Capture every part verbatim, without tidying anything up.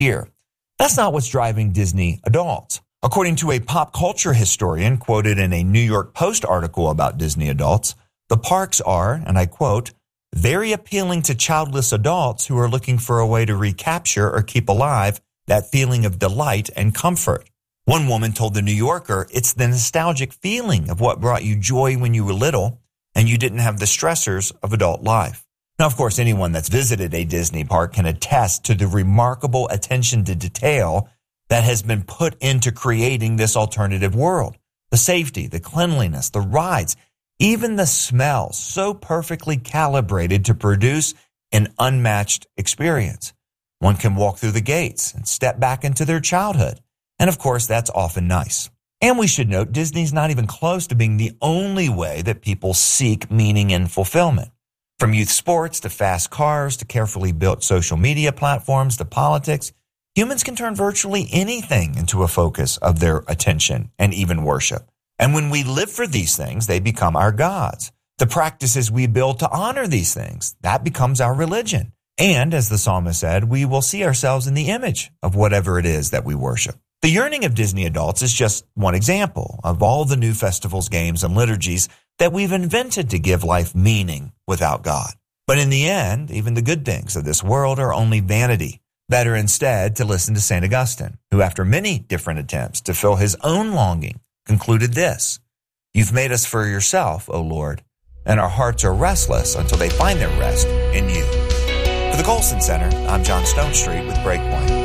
here. That's not what's driving Disney adults. According to a pop culture historian quoted in a New York Post article about Disney adults, the parks are, and I quote, very appealing to childless adults who are looking for a way to recapture or keep alive that feeling of delight and comfort. One woman told The New Yorker, it's the nostalgic feeling of what brought you joy when you were little and you didn't have the stressors of adult life. Now, of course, anyone that's visited a Disney park can attest to the remarkable attention to detail that has been put into creating this alternative world. The safety, the cleanliness, the rides, even the smells, so perfectly calibrated to produce an unmatched experience. One can walk through the gates and step back into their childhood. And of course, that's often nice. And we should note, Disney's not even close to being the only way that people seek meaning and fulfillment. From youth sports to fast cars to carefully built social media platforms to politics, humans can turn virtually anything into a focus of their attention and even worship. And when we live for these things, they become our gods. The practices we build to honor these things, that becomes our religion. And as the psalmist said, we will see ourselves in the image of whatever it is that we worship. The yearning of Disney adults is just one example of all the new festivals, games, and liturgies that we've invented to give life meaning without God. But in the end, even the good things of this world are only vanity. Better instead to listen to Saint Augustine, who after many different attempts to fill his own longing, concluded this, you've made us for yourself, O Lord, and our hearts are restless until they find their rest in you. For the Colson Center, I'm John Stonestreet with Breakpoint.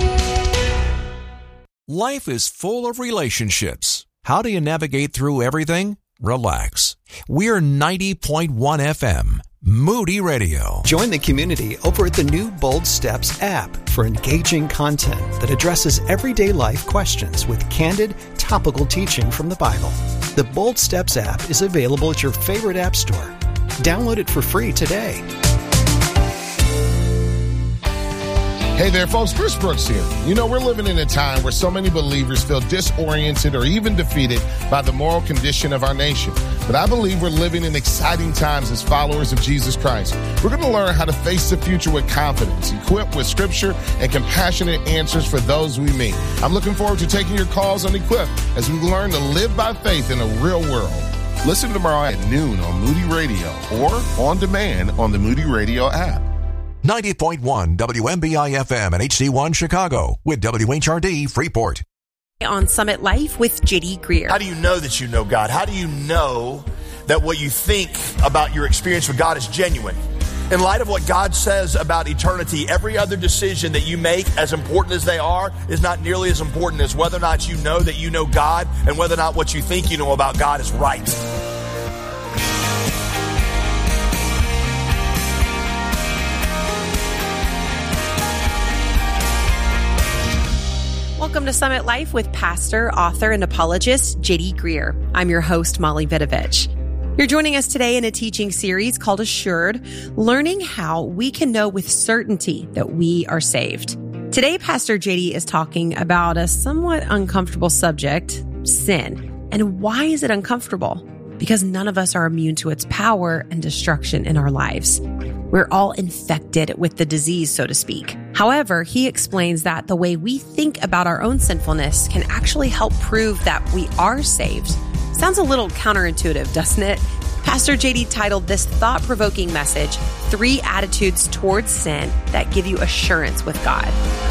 Life is full of relationships. How do you navigate through everything? Relax. We're ninety point one F M, Moody Radio. Join the community over at the new Bold Steps app for engaging content that addresses everyday life questions with candid, topical teaching from the Bible. The Bold Steps app is available at your favorite app store. Download it for free today. Hey there, folks. Chris Brooks here. You know, we're living in a time where so many believers feel disoriented or even defeated by the moral condition of our nation. But I believe we're living in exciting times as followers of Jesus Christ. We're going to learn how to face the future with confidence, equipped with scripture and compassionate answers for those we meet. I'm looking forward to taking your calls on Equip as we learn to live by faith in a real world. Listen tomorrow at noon on Moody Radio or on demand on the Moody Radio app. ninety point one W M B I F M and H C one Chicago with W H R D Freeport. On Summit Life with J D Greer. How do you know that you know God? How do you know that what you think about your experience with God is genuine? In light of what God says about eternity, every other decision that you make, as important as they are, is not nearly as important as whether or not you know that you know God and whether or not what you think you know about God is right. Welcome to Summit Life with pastor, author, and apologist J D Greer. I'm your host, Molly Vidovich. You're joining us today in a teaching series called Assured, learning how we can know with certainty that we are saved. Today, Pastor J D is talking about a somewhat uncomfortable subject, sin. And why is it uncomfortable? Because none of us are immune to its power and destruction in our lives. We're all infected with the disease, so to speak. However, he explains that the way we think about our own sinfulness can actually help prove that we are saved. Sounds a little counterintuitive, doesn't it? Pastor J D titled this thought-provoking message, Three Attitudes Towards Sin That Give You Assurance with God.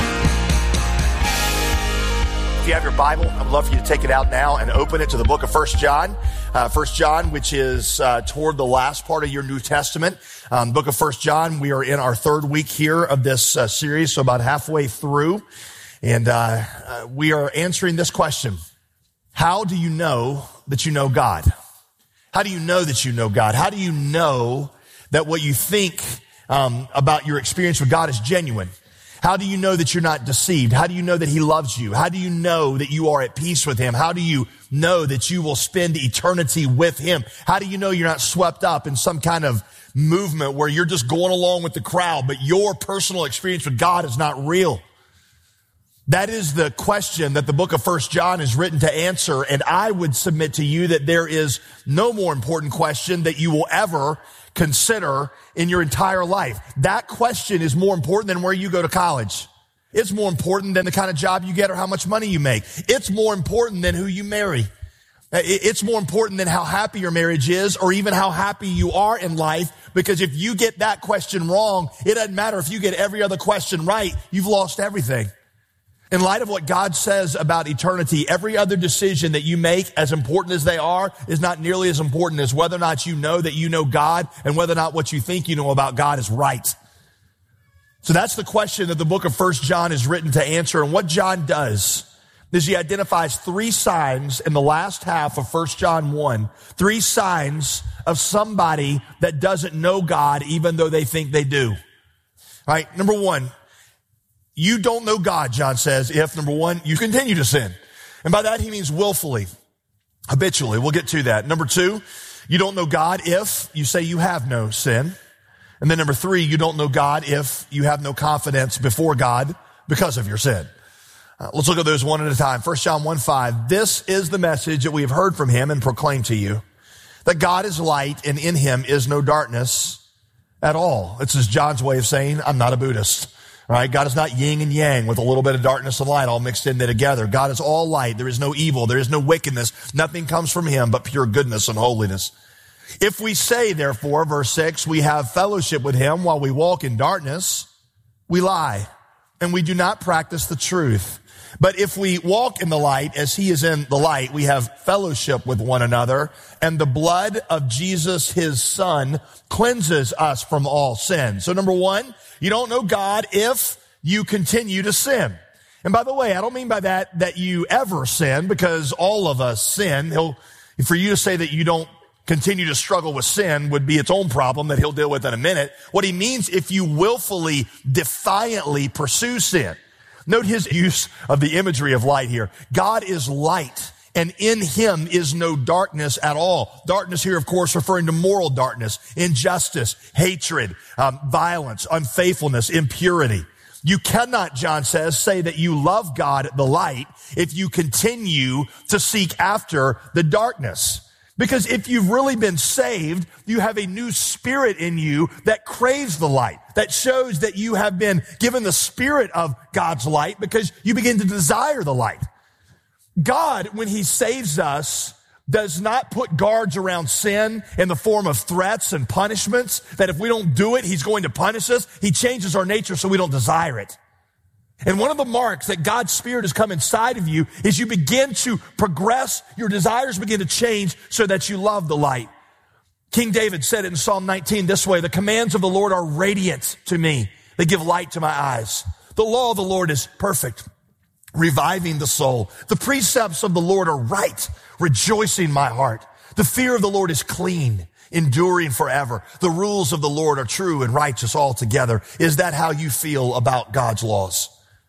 If you have your Bible, I'd love for you to take it out now and open it to the book of First John. Uh, First John, which is uh, toward the last part of your New Testament. Um, book of First John, we are in our third week here of this uh, series, so about halfway through. And uh, uh, we are answering this question. How do you know that you know God? How do you know that you know God? How do you know that what you think um, about your experience with God is genuine? How do you know that you're not deceived? How do you know that he loves you? How do you know that you are at peace with him? How do you know that you will spend eternity with him? How do you know you're not swept up in some kind of movement where you're just going along with the crowd, but your personal experience with God is not real? That is the question that the book of First John is written to answer. And I would submit to you that there is no more important question that you will ever consider in your entire life. That question is more important than where you go to college. It's more important than the kind of job you get or how much money you make. It's more important than who you marry. It's more important than how happy your marriage is or even how happy you are in life, because if you get that question wrong, it doesn't matter if you get every other question right, you've lost everything. In light of what God says about eternity, every other decision that you make, as important as they are, is not nearly as important as whether or not you know that you know God and whether or not what you think you know about God is right. So that's the question that the book of First John is written to answer. And what John does is he identifies three signs in the last half of First John one, three signs of somebody that doesn't know God even though they think they do. All right, number one, you don't know God, John says, if, number one, you continue to sin. And by that he means willfully, habitually. We'll get to that. Number two, you don't know God if you say you have no sin. And then number three, you don't know God if you have no confidence before God because of your sin. Uh, let's look at those one at a time. First John one five. This is the message that we have heard from him and proclaim to you, that God is light and in him is no darkness at all. This is John's way of saying, I'm not a Buddhist. All right. God is not yin and yang with a little bit of darkness and light all mixed in there together. God is all light. There is no evil. There is no wickedness. Nothing comes from him but pure goodness and holiness. If we say, therefore, verse six, we have fellowship with him while we walk in darkness, we lie and we do not practice the truth. But if we walk in the light as he is in the light, we have fellowship with one another, and the blood of Jesus, his son, cleanses us from all sin. So number one, you don't know God if you continue to sin. And by the way, I don't mean by that that you ever sin, because all of us sin. He'll, for you to say that you don't continue to struggle with sin would be its own problem that he'll deal with in a minute. What he means, if you willfully, defiantly pursue sin. Note his use of the imagery of light here. God is light, and in him is no darkness at all. Darkness here, of course, referring to moral darkness, injustice, hatred, um, violence, unfaithfulness, impurity. You cannot, John says, say that you love God, the light, if you continue to seek after the darkness. Because if you've really been saved, you have a new spirit in you that craves the light, that shows that you have been given the spirit of God's light because you begin to desire the light. God, when he saves us, does not put guards around sin in the form of threats and punishments, that if we don't do it, he's going to punish us. He changes our nature so we don't desire it. And one of the marks that God's Spirit has come inside of you is you begin to progress, your desires begin to change so that you love the light. King David said it in Psalm nineteen this way, the commands of the Lord are radiant to me. They give light to my eyes. The law of the Lord is perfect, reviving the soul. The precepts of the Lord are right, rejoicing my heart. The fear of the Lord is clean, enduring forever. The rules of the Lord are true and righteous altogether. Is that how you feel about God's laws?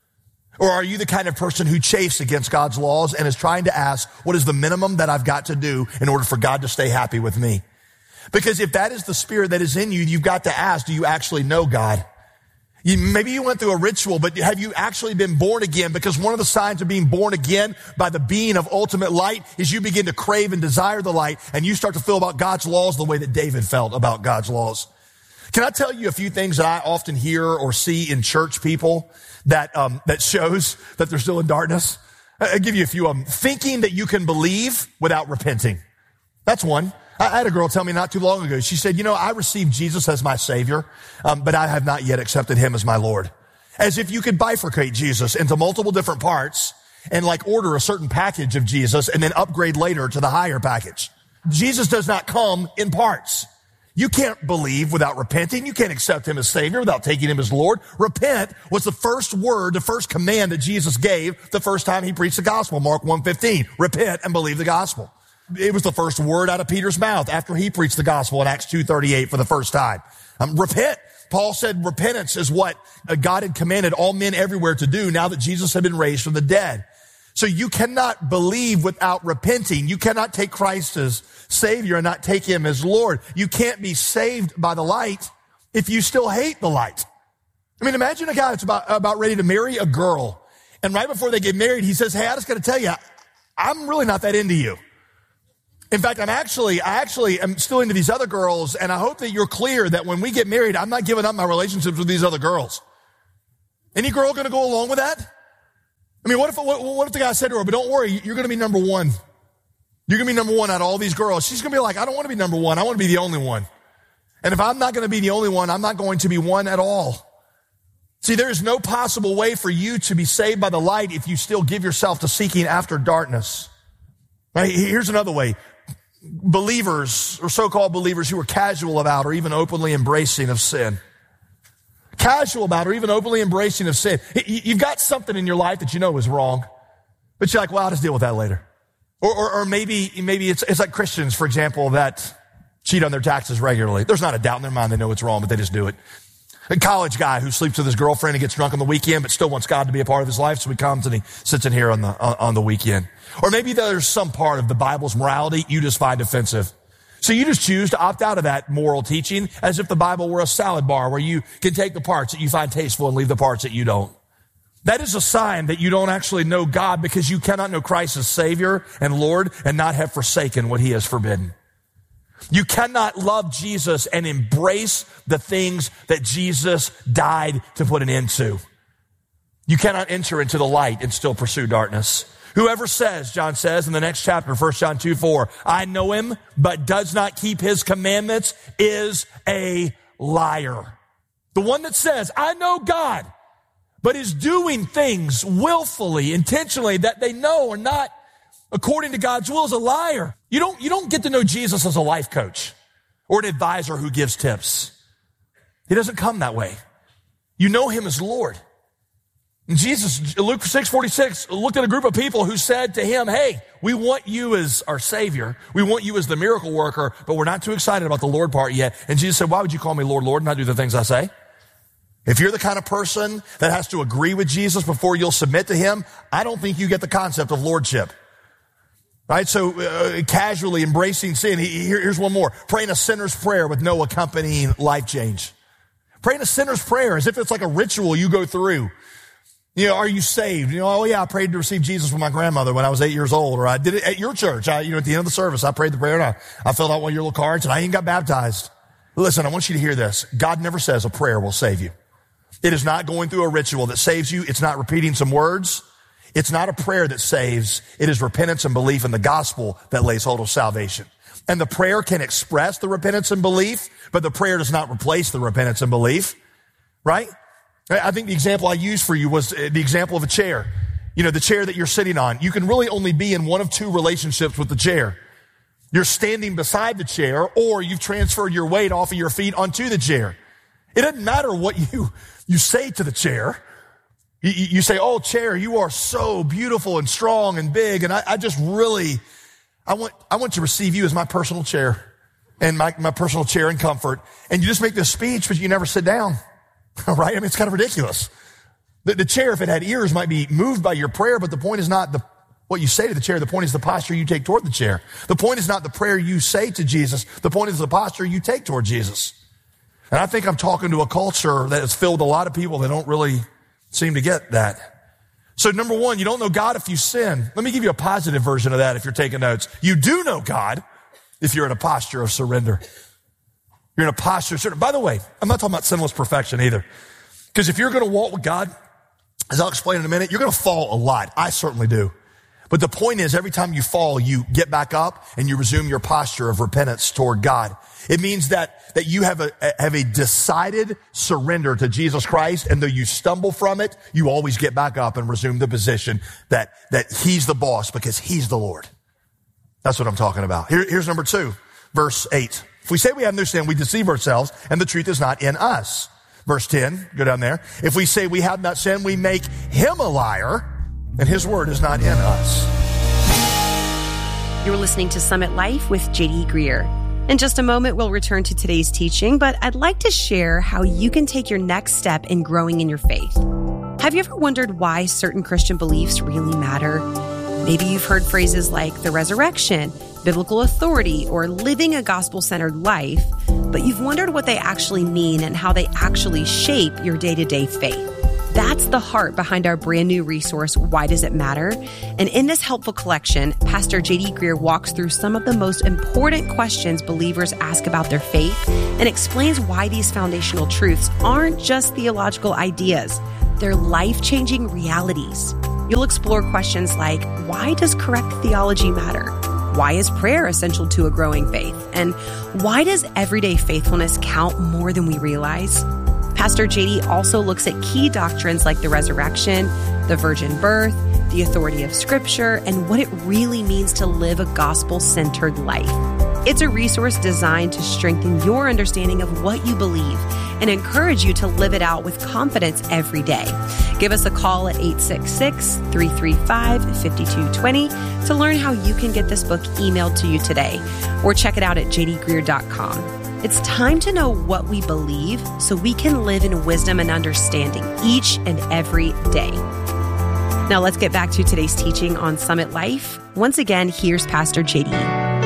Or are you the kind of person who chafes against God's laws and is trying to ask, what is the minimum that I've got to do in order for God to stay happy with me? Because if that is the spirit that is in you, you've got to ask, do you actually know God? You, maybe you went through a ritual, but have you actually been born again? Because one of the signs of being born again by the being of ultimate light is you begin to crave and desire the light, and you start to feel about God's laws the way that David felt about God's laws. Can I tell you a few things that I often hear or see in church people that um, that shows that they're still in darkness? I'll give you a few of them. Thinking that you can believe without repenting. That's one. I had a girl tell me not too long ago. She said, you know, I received Jesus as my Savior, um, but I have not yet accepted him as my Lord. As if you could bifurcate Jesus into multiple different parts and like order a certain package of Jesus and then upgrade later to the higher package. Jesus does not come in parts. You can't believe without repenting. You can't accept him as Savior without taking him as Lord. Repent was the first word, the first command that Jesus gave the first time he preached the gospel, Mark one fifteen. Repent and believe the gospel. It was the first word out of Peter's mouth after he preached the gospel in Acts two thirty-eight for the first time. Um, repent. Paul said repentance is what God had commanded all men everywhere to do now that Jesus had been raised from the dead. So you cannot believe without repenting. You cannot take Christ as Savior and not take him as Lord. You can't be saved by the light if you still hate the light. I mean, imagine a guy that's about, about ready to marry a girl. And right before they get married, he says, hey, I just got to tell you, I'm really not that into you. In fact, I'm actually, I actually am still into these other girls. And I hope that you're clear that when we get married, I'm not giving up my relationships with these other girls. Any girl going to go along with that? I mean, what if, what, what if the guy said to her, but don't worry, you're going to be number one. You're going to be number one out of all these girls. She's going to be like, I don't want to be number one. I want to be the only one. And if I'm not going to be the only one, I'm not going to be one at all. See, there is no possible way for you to be saved by the light if you still give yourself to seeking after darkness. Right? Here's another way. Believers, or so-called believers who are casual about or even openly embracing of sin. Casual about or even openly embracing of sin. You've got something in your life that you know is wrong, but you're like, well, I'll just deal with that later. Or, or, or maybe, maybe it's, it's like Christians, for example, that cheat on their taxes regularly. There's not a doubt in their mind they know it's wrong, but they just do it. A college guy who sleeps with his girlfriend and gets drunk on the weekend, but still wants God to be a part of his life, so he comes and he sits in here on the, on, on the weekend. Or maybe there's some part of the Bible's morality you just find offensive. So you just choose to opt out of that moral teaching as if the Bible were a salad bar where you can take the parts that you find tasteful and leave the parts that you don't. That is a sign that you don't actually know God, because you cannot know Christ as Savior and Lord and not have forsaken what he has forbidden. You cannot love Jesus and embrace the things that Jesus died to put an end to. You cannot enter into the light and still pursue darkness. Whoever says, John says in the next chapter, First John two four, I know him, but does not keep his commandments is a liar. The one that says, I know God, but is doing things willfully, intentionally, that they know are not according to God's will, is a liar. You don't, you don't get to know Jesus as a life coach or an advisor who gives tips. He doesn't come that way. You know him as Lord. And Jesus, Luke six forty-six, looked at a group of people who said to him, hey, we want you as our Savior. We want you as the miracle worker, but we're not too excited about the Lord part yet. And Jesus said, why would you call me Lord, Lord, and not do the things I say? If you're the kind of person that has to agree with Jesus before you'll submit to him, I don't think you get the concept of lordship. Right? So uh, casually embracing sin. Here, here's one more. Praying a sinner's prayer with no accompanying life change. Praying a sinner's prayer as if it's like a ritual you go through. You know, are you saved? You know, oh yeah, I prayed to receive Jesus with my grandmother when I was eight years old, or I did it at your church. I, you know, at the end of the service, I prayed the prayer and I, I filled out one of your little cards and I even got baptized. Listen, I want you to hear this. God never says a prayer will save you. It is not going through a ritual that saves you. It's not repeating some words. It's not a prayer that saves. It is repentance and belief in the gospel that lays hold of salvation. And the prayer can express the repentance and belief, but the prayer does not replace the repentance and belief, right? I think the example I used for you was the example of a chair. You know, the chair that you're sitting on. You can really only be in one of two relationships with the chair. You're standing beside the chair, or you've transferred your weight off of your feet onto the chair. It doesn't matter what you, you say to the chair. You, you say, oh, chair, you are so beautiful and strong and big, and I, I just really, I want, I want to receive you as my personal chair and my, my personal chair and comfort. And you just make this speech, but you never sit down. Right? I mean, it's kind of ridiculous. The, the chair, if it had ears, might be moved by your prayer, but the point is not the, what you say to the chair. The point is the posture you take toward the chair. The point is not the prayer you say to Jesus. The point is the posture you take toward Jesus. And I think I'm talking to a culture that is filled with a lot of people that don't really seem to get that. So number one, you don't know God if you sin. Let me give you a positive version of that if you're taking notes. You do know God if you're in a posture of surrender. You're in a posture of surrender. By the way, I'm not talking about sinless perfection either. Because if you're going to walk with God, as I'll explain in a minute, you're going to fall a lot. I certainly do. But the point is, every time you fall, you get back up and you resume your posture of repentance toward God. It means that, that you have a, have a decided surrender to Jesus Christ, and though you stumble from it, you always get back up and resume the position that, that he's the boss because he's the Lord. That's what I'm talking about. Here, here's number two, verse eight. If we say we have no sin, we deceive ourselves, and the truth is not in us. Verse ten, go down there. If we say we have not sinned, we make him a liar, and his word is not in us. You're listening to Summit Life with J D Greer. In just a moment, we'll return to today's teaching, but I'd like to share how you can take your next step in growing in your faith. Have you ever wondered why certain Christian beliefs really matter? Maybe you've heard phrases like the resurrection, biblical authority, or living a gospel-centered life, but you've wondered what they actually mean and how they actually shape your day-to-day faith. That's the heart behind our brand new resource, Why Does It Matter? And in this helpful collection, Pastor J D Greer walks through some of the most important questions believers ask about their faith and explains why these foundational truths aren't just theological ideas. they're life-changing realities. You'll explore questions like, why does correct theology matter? Why is prayer essential to a growing faith? And why does everyday faithfulness count more than we realize? Pastor J D also looks at key doctrines like the resurrection, the virgin birth, the authority of Scripture, and what it really means to live a gospel-centered life. It's a resource designed to strengthen your understanding of what you believe and encourage you to live it out with confidence every day. Give us a call at eight six six, three three five, five two two zero to learn how you can get this book emailed to you today, or check it out at j d greer dot com. It's time to know what we believe so we can live in wisdom and understanding each and every day. Now let's get back to today's teaching on Summit Life. Once again, here's Pastor J D.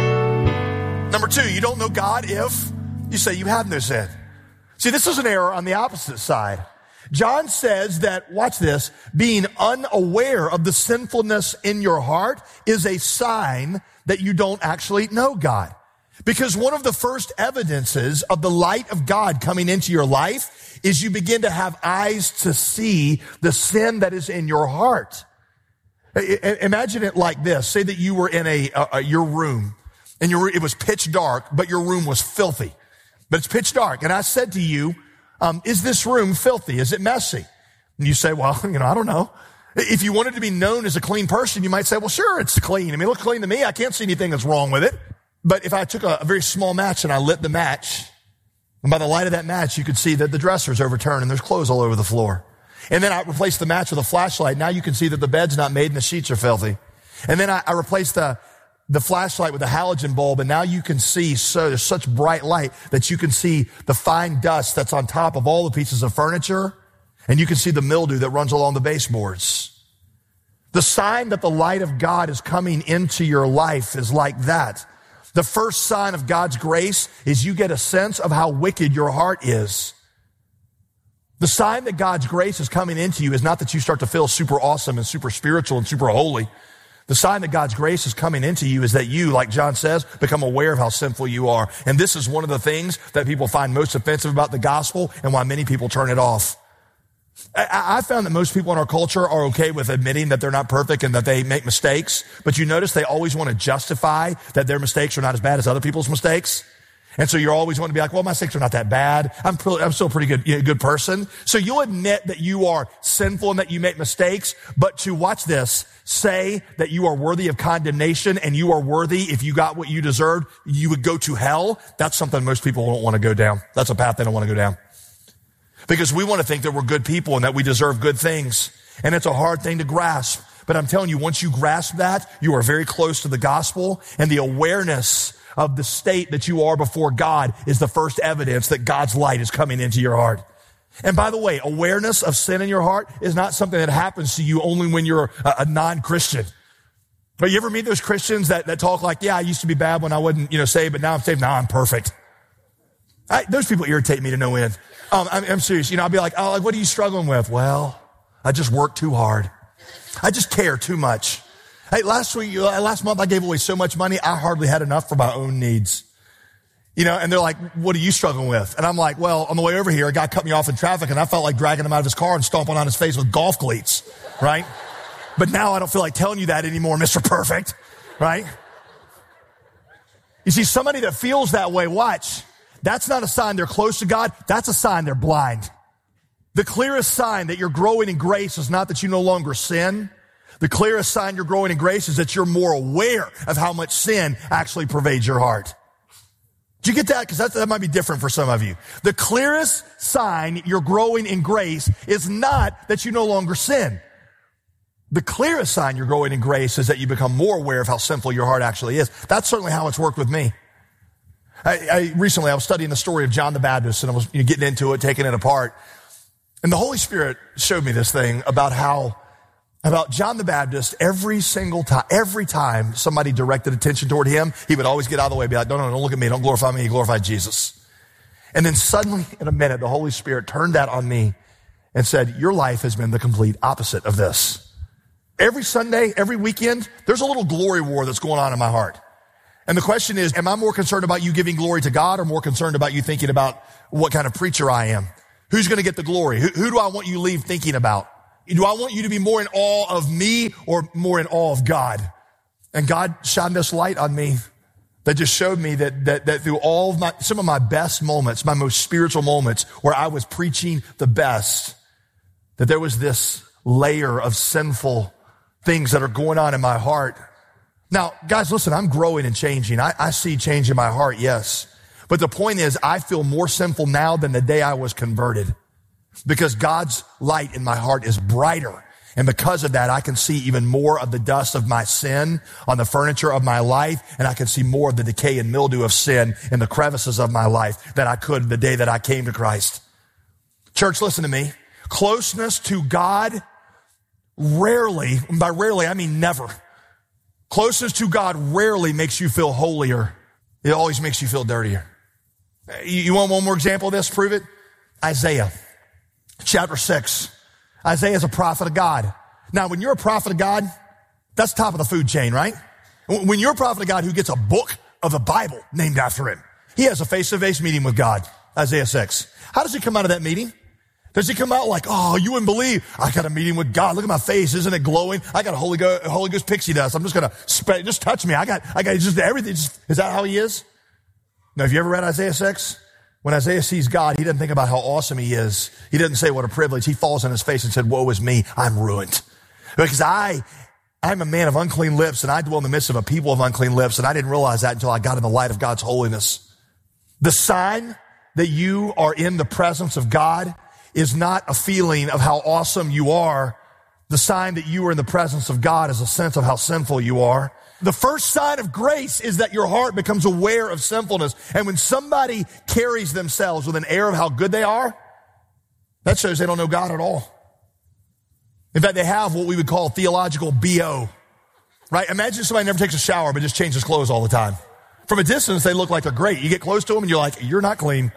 Number two, you don't know God if you say you have no sin. See, this is an error on the opposite side. John says that, watch this, being unaware of the sinfulness in your heart is a sign that you don't actually know God. Because one of the first evidences of the light of God coming into your life is you begin to have eyes to see the sin that is in your heart. Imagine it like this. Say that you were in a, a your room and your, it was pitch dark, but your room was filthy. But it's pitch dark. And I said to you, um, is this room filthy? Is it messy? And you say, well, you know, I don't know. If you wanted to be known as a clean person, you might say, well, sure, it's clean. I mean, it looks clean to me. I can't see anything that's wrong with it. But if I took a, a very small match and I lit the match, and by the light of that match, you could see that the dresser's overturned and there's clothes all over the floor. And then I replaced the match with a flashlight. Now you can see that the bed's not made and the sheets are filthy. And then I, I replaced the, the flashlight with a halogen bulb, and now you can see, so there's such bright light that you can see the fine dust that's on top of all the pieces of furniture, and you can see the mildew that runs along the baseboards. The sign that the light of God is coming into your life is like that. The first sign of God's grace is you get a sense of how wicked your heart is. The sign that God's grace is coming into you is not that you start to feel super awesome and super spiritual and super holy. The sign that God's grace is coming into you is that you, like John says, become aware of how sinful you are. And this is one of the things that people find most offensive about the gospel and why many people turn it off. I, I found that most people in our culture are okay with admitting that they're not perfect and that they make mistakes. But you notice they always want to justify that their mistakes are not as bad as other people's mistakes. And so you're always want to be like, well, my mistakes are not that bad. I'm, pre- I'm still a pretty good, you know, good person. So you'll admit that you are sinful and that you make mistakes, but to, watch this, say that you are worthy of condemnation and you are worthy, if you got what you deserved, you would go to hell. That's something most people don't want to go down. That's a path they don't want to go down. Because we want to think that we're good people and that we deserve good things. And it's a hard thing to grasp. But I'm telling you, once you grasp that, you are very close to the gospel, and the awareness of the state that you are before God is the first evidence that God's light is coming into your heart. And by the way, awareness of sin in your heart is not something that happens to you only when you're a, a non-Christian. But you ever meet those Christians that, that talk like, yeah, I used to be bad when I wasn't, you know, saved, but now I'm saved. Now I'm perfect. I, those people irritate me to no end. Um, I'm, I'm serious. You know, I'll be like, oh, like, what are you struggling with? Well, I just work too hard. I just care too much. Hey, last week, last month, I gave away so much money, I hardly had enough for my own needs. You know, and they're like, what are you struggling with? And I'm like, well, on the way over here, a guy cut me off in traffic and I felt like dragging him out of his car and stomping on his face with golf cleats, right? But now I don't feel like telling you that anymore, Mister Perfect, right? You see, somebody that feels that way, watch, that's not a sign they're close to God. That's a sign they're blind. The clearest sign that you're growing in grace is not that you no longer sin. The clearest sign you're growing in grace is that you're more aware of how much sin actually pervades your heart. Do you get that? Because that, that might be different for some of you. The clearest sign you're growing in grace is not that you no longer sin. The clearest sign you're growing in grace is that you become more aware of how sinful your heart actually is. That's certainly how it's worked with me. I, I recently I was studying the story of John the Baptist, and I was you know, getting into it, taking it apart. And the Holy Spirit showed me this thing about how About John the Baptist. Every single time, every time somebody directed attention toward him, he would always get out of the way and be like, no, no, don't look at me. Don't glorify me. Glorify Jesus. And then suddenly, in a minute, the Holy Spirit turned that on me and said, your life has been the complete opposite of this. Every Sunday, every weekend, there's a little glory war that's going on in my heart. And the question is, am I more concerned about you giving glory to God or more concerned about you thinking about what kind of preacher I am? Who's going to get the glory? Who, who do I want you to leave thinking about? Do I want you to be more in awe of me or more in awe of God? And God shined this light on me that just showed me that, that, that through all of my, some of my best moments, my most spiritual moments where I was preaching the best, that there was this layer of sinful things that are going on in my heart. Now, guys, listen, I'm growing and changing. I, I see change in my heart, yes. But the point is, I feel more sinful now than the day I was converted because God's light in my heart is brighter. And because of that, I can see even more of the dust of my sin on the furniture of my life, and I can see more of the decay and mildew of sin in the crevices of my life than I could the day that I came to Christ. Church, listen to me. Closeness to God rarely, and by rarely, I mean never. Closeness to God rarely makes you feel holier. It always makes you feel dirtier. You, you want one more example of this? Prove it? Isaiah chapter six. Isaiah is a prophet of God. Now, when you're a prophet of God, that's top of the food chain, right? When you're a prophet of God who gets a book of the Bible named after him, he has a face-to-face meeting with God, Isaiah six. How does he come out of that meeting? Does he come out like, oh, you wouldn't believe, I got a meeting with God. Look at my face. Isn't it glowing? I got a Holy Ghost, Holy Ghost pixie dust. I'm just going to spread, just touch me. I got, I got just everything. Just, is that how he is? Now, have you ever read Isaiah six? When Isaiah sees God, he doesn't think about how awesome he is. He doesn't say what a privilege. He falls on his face and said, woe is me. I'm ruined. Because I, I'm a man of unclean lips and I dwell in the midst of a people of unclean lips. And I didn't realize that until I got in the light of God's holiness. The sign that you are in the presence of God is not a feeling of how awesome you are. The sign that you are in the presence of God is a sense of how sinful you are. The first sign of grace is that your heart becomes aware of sinfulness. And when somebody carries themselves with an air of how good they are, that shows they don't know God at all. In fact, they have what we would call theological B O, right? Imagine somebody never takes a shower but just changes clothes all the time. From a distance, they look like they're great. You get close to them and you're like, you're not clean.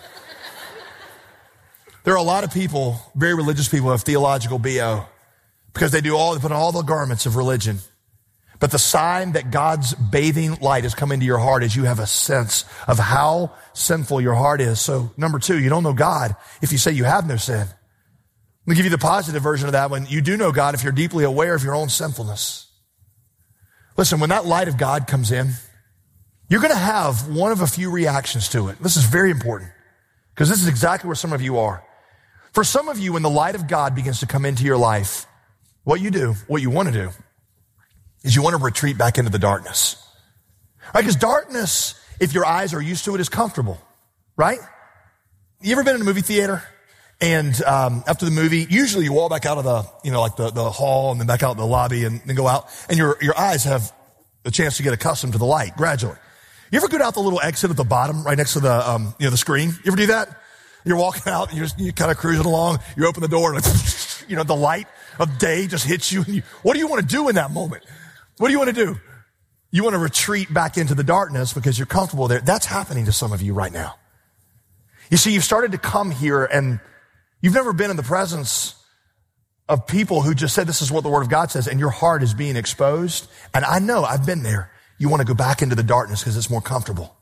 There are a lot of people, very religious people, who have theological B O because they do all, they put on all the garments of religion. But the sign that God's bathing light has come into your heart is you have a sense of how sinful your heart is. So number two, you don't know God if you say you have no sin. Let me give you the positive version of that one. You do know God if you're deeply aware of your own sinfulness. Listen, when that light of God comes in, you're going to have one of a few reactions to it. This is very important because this is exactly where some of you are. For some of you, when the light of God begins to come into your life, what you do, what you want to do, is you want to retreat back into the darkness. Right? Because darkness, if your eyes are used to it, is comfortable. Right? You ever been in a movie theater? And um, after the movie, usually you walk back out of the, you know, like the, the hall and then back out in the lobby and then go out. And your, your eyes have a chance to get accustomed to the light gradually. You ever go out the little exit at the bottom right next to the, um, you know, the screen? You ever do that? You're walking out and you're, just, you're kind of cruising along. You open the door and like, you know, the light of day just hits you. And you, what do you want to do in that moment? What do you want to do? You want to retreat back into the darkness because you're comfortable there. That's happening to some of you right now. You see, you've started to come here and you've never been in the presence of people who just said, this is what the Word of God says, and your heart is being exposed. And I know, I've been there. You want to go back into the darkness because it's more comfortable.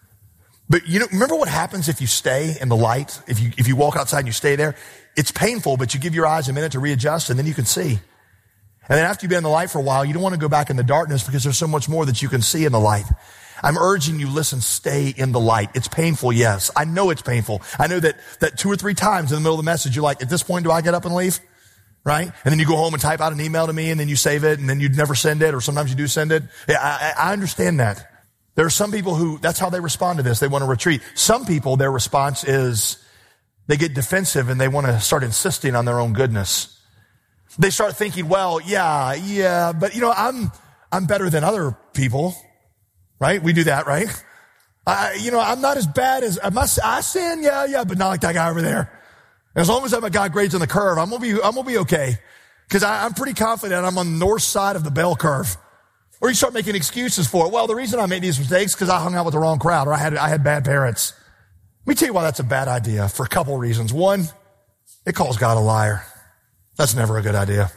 But you know, remember what happens if you stay in the light? If you, if you walk outside and you stay there, it's painful, but you give your eyes a minute to readjust and then you can see. And then after you've been in the light for a while, you don't want to go back in the darkness because there's so much more that you can see in the light. I'm urging you, listen, stay in the light. It's painful, yes. I know it's painful. I know that, that two or three times in the middle of the message, you're like, at this point, do I get up and leave? Right? And then you go home and type out an email to me and then you save it and then you'd never send it, or sometimes you do send it. Yeah, I, I understand that. There are some people who, that's how they respond to this. They want to retreat. Some people, their response is they get defensive and they want to start insisting on their own goodness. They start thinking, well, yeah, yeah, but you know, I'm, I'm better than other people, right? We do that, right? I, you know, I'm not as bad as, I must, I sin, yeah, yeah, but not like that guy over there. And as long as I've got grades on the curve, I'm gonna be, I'm gonna be okay. Cause I, I'm pretty confident I'm on the north side of the bell curve. Or you start making excuses for it. Well, the reason I made these mistakes is because I hung out with the wrong crowd, or I had, I had bad parents. Let me tell you why that's a bad idea for a couple of reasons. One, it calls God a liar. That's never a good idea.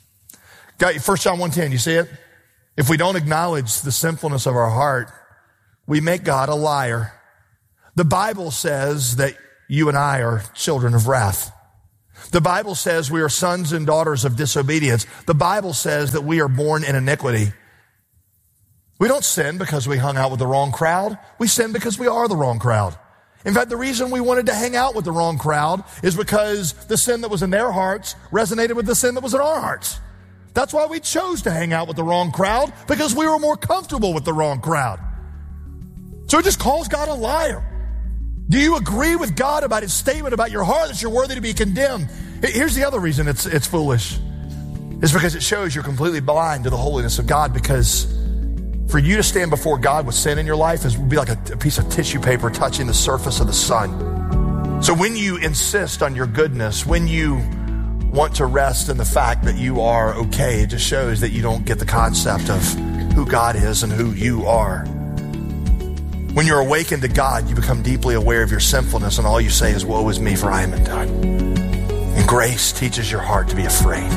First John one ten, you see it? If we don't acknowledge the sinfulness of our heart, we make God a liar. The Bible says that you and I are children of wrath. The Bible says we are sons and daughters of disobedience. The Bible says that we are born in iniquity. We don't sin because we hung out with the wrong crowd. We sin because we are the wrong crowd. In fact, the reason we wanted to hang out with the wrong crowd is because the sin that was in their hearts resonated with the sin that was in our hearts. That's why we chose to hang out with the wrong crowd, because we were more comfortable with the wrong crowd. So it just calls God a liar. Do you agree with God about his statement about your heart that you're worthy to be condemned? Here's the other reason it's, it's foolish. It's because it shows you're completely blind to the holiness of God, because for you to stand before God with sin in your life is, would be like a, a piece of tissue paper touching the surface of the sun. So when you insist on your goodness, when you want to rest in the fact that you are okay, it just shows that you don't get the concept of who God is and who you are. When you're awakened to God, you become deeply aware of your sinfulness, and all you say is, woe is me, for I am undone. And grace teaches your heart to be afraid.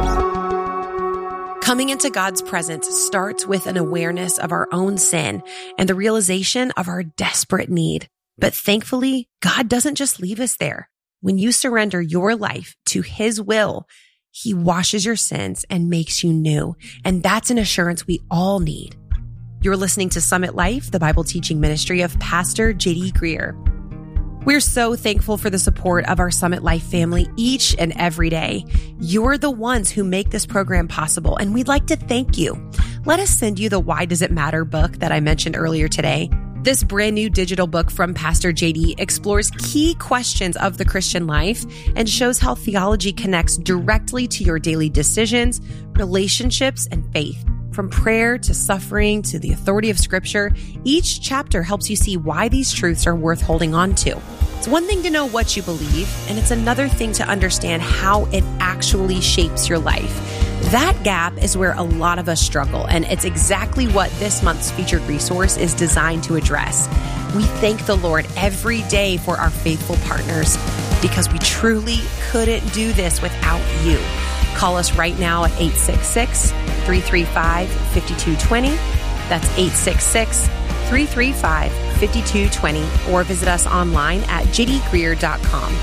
Coming into God's presence starts with an awareness of our own sin and the realization of our desperate need. But thankfully, God doesn't just leave us there. When you surrender your life to his will, he washes your sins and makes you new. And that's an assurance we all need. You're listening to Summit Life, the Bible teaching ministry of Pastor J D Greer. We're so thankful for the support of our Summit Life family each and every day. You're the ones who make this program possible, and we'd like to thank you. Let us send you the Why Does It Matter book that I mentioned earlier today. This brand new digital book from Pastor J D explores key questions of the Christian life and shows how theology connects directly to your daily decisions, relationships, and faith. From prayer to suffering to the authority of Scripture, each chapter helps you see why these truths are worth holding on to. It's one thing to know what you believe, and it's another thing to understand how it actually shapes your life. That gap is where a lot of us struggle, and it's exactly what this month's featured resource is designed to address. We thank the Lord every day for our faithful partners, because we truly couldn't do this without you. Call us right now at eight six six, three three five, five two two zero. That's eight six six, three three five, five two two zero, or visit us online at j d greer dot com.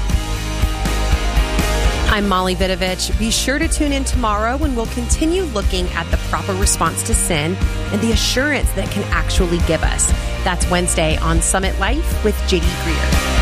I'm Molly Vidovich. Be sure to tune in tomorrow when we'll continue looking at the proper response to sin and the assurance that can actually give us. That's Wednesday on Summit Life with J D Greer.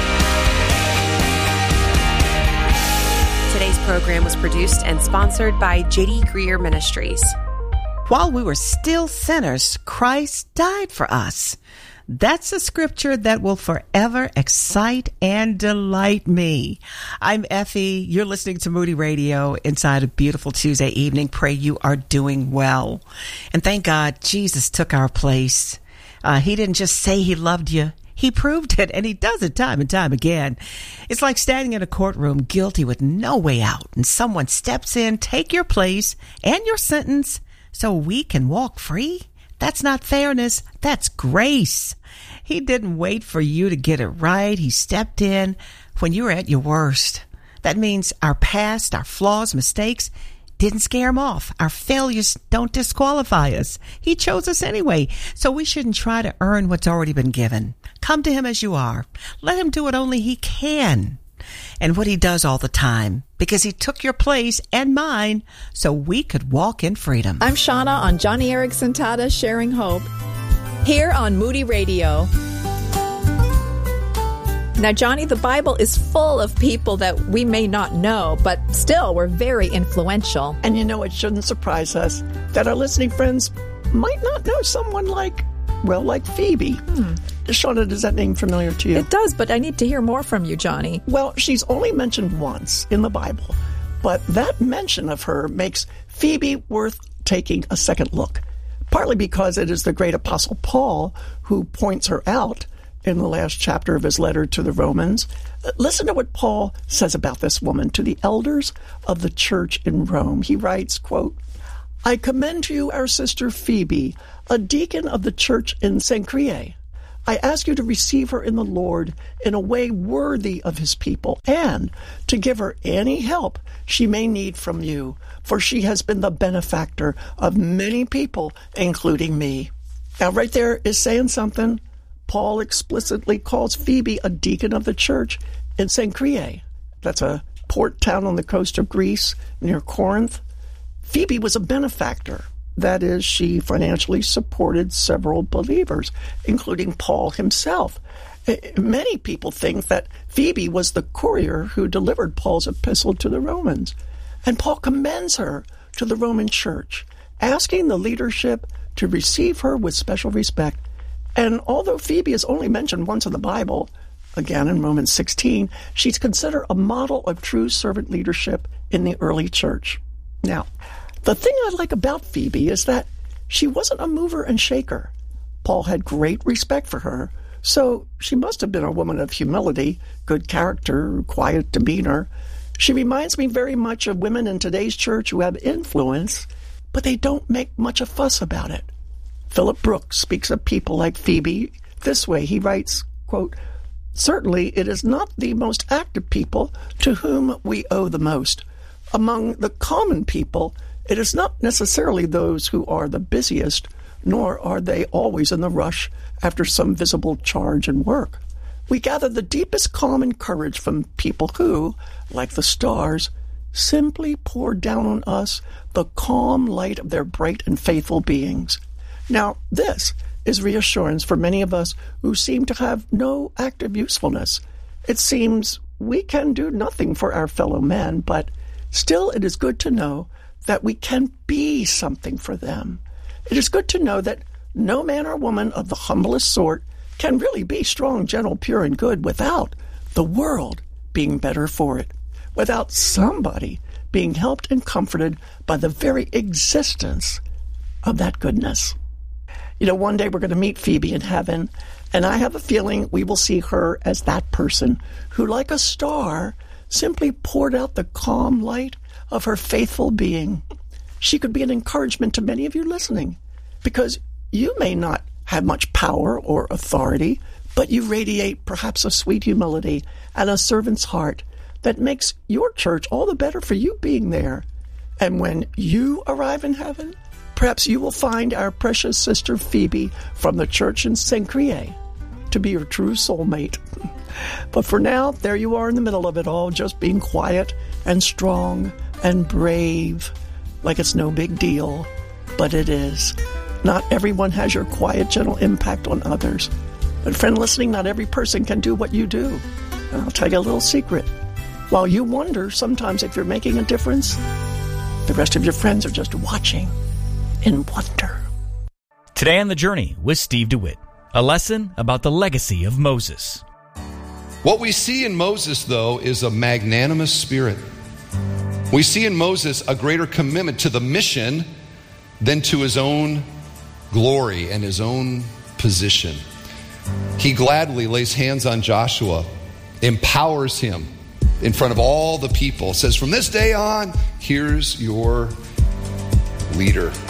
Today's program was produced and sponsored by J D Greer Ministries. While we were still sinners, Christ died for us. That's a scripture that will forever excite and delight me. I'm Effie. You're listening to Moody Radio inside a beautiful Tuesday evening. Pray you are doing well. And thank God Jesus took our place. Uh, he didn't just say he loved you. He proved it, and he does it time and time again. It's like standing in a courtroom guilty with no way out, and someone steps in, take your place and your sentence so we can walk free. That's not fairness. That's grace. He didn't wait for you to get it right. He stepped in when you were at your worst. That means our past, our flaws, mistakes didn't scare him off. Our failures don't disqualify us. He chose us anyway, so we shouldn't try to earn what's already been given. Come to him as you are. Let him do what only he can, and what he does all the time, because he took your place and mine so we could walk in freedom. I'm Shauna on Johnny Erickson Tata Sharing Hope here on Moody Radio. Now, Johnny, the Bible is full of people that we may not know, but still we're very influential. And you know, it shouldn't surprise us that our listening friends might not know someone like, well, like Phoebe. Hmm. Shauna, does that name familiar to you? It does, but I need to hear more from you, Johnny. Well, she's only mentioned once in the Bible, but that mention of her makes Phoebe worth taking a second look, partly because it is the great apostle Paul who points her out in the last chapter of his letter to the Romans. Listen to what Paul says about this woman to the elders of the church in Rome. He writes, quote, I commend to you our sister Phoebe, a deacon of the church in Cenchreae. I ask you to receive her in the Lord in a way worthy of his people, and to give her any help she may need from you, for she has been the benefactor of many people, including me. Now, right there is saying something. Paul explicitly calls Phoebe a deacon of the church, in Cenchreae. That's a port town on the coast of Greece near Corinth. Phoebe was a benefactor. That is, she financially supported several believers, including Paul himself. Many people think that Phoebe was the courier who delivered Paul's epistle to the Romans. And Paul commends her to the Roman church, asking the leadership to receive her with special respect. And although Phoebe is only mentioned once in the Bible, again in Romans sixteen, she's considered a model of true servant leadership in the early church. Now, the thing I like about Phoebe is that she wasn't a mover and shaker. Paul had great respect for her, so she must have been a woman of humility, good character, quiet demeanor. She reminds me very much of women in today's church who have influence, but they don't make much of a fuss about it. Philip Brooks speaks of people like Phoebe this way. He writes, quote, "Certainly it is not the most active people to whom we owe the most. Among the common people, it is not necessarily those who are the busiest, nor are they always in the rush after some visible charge and work. We gather the deepest calm and courage from people who, like the stars, simply pour down on us the calm light of their bright and faithful beings. Now, this is reassurance for many of us who seem to have no active usefulness. It seems we can do nothing for our fellow men, but still it is good to know that we can be something for them. It is good to know that no man or woman of the humblest sort can really be strong, gentle, pure, and good without the world being better for it, without somebody being helped and comforted by the very existence of that goodness. You know, one day we're going to meet Phoebe in heaven, and I have a feeling we will see her as that person who, like a star, simply poured out the calm light of her faithful being. She could be an encouragement to many of you listening, because you may not have much power or authority, but you radiate perhaps a sweet humility and a servant's heart that makes your church all the better for you being there. And when you arrive in heaven, perhaps you will find our precious sister Phoebe from the church in Cenchreae to be your true soulmate. But for now, there you are in the middle of it all, just being quiet and strong and brave, like it's no big deal, but it is. Not everyone has your quiet, gentle impact on others. But friend listening, not every person can do what you do. And I'll tell you a little secret. While you wonder sometimes if you're making a difference, the rest of your friends are just watching in wonder. Today on The Journey with Steve DeWitt, a lesson about the legacy of Moses. What we see in Moses, though, is a magnanimous spirit. We see in Moses a greater commitment to the mission than to his own glory and his own position. He gladly lays hands on Joshua, empowers him in front of all the people, says, from this day on, here's your leader.